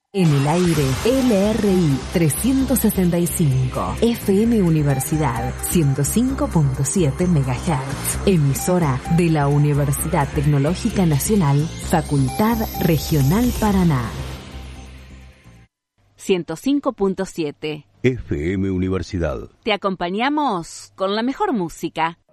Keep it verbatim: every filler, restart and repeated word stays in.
En el aire, L R I trescientos sesenta y cinco, F M Universidad ciento cinco punto siete megahertz, emisora de la Universidad Tecnológica Nacional, Facultad Regional Paraná. ciento cinco punto siete F M Universidad. Te acompañamos con la mejor música.